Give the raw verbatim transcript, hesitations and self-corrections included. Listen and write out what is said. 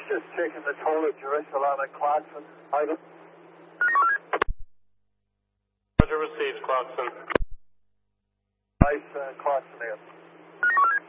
Just checking the total Jerusalem at Clarkson. Over. Roger, received, Clarkson. Base, uh, Clarkson out.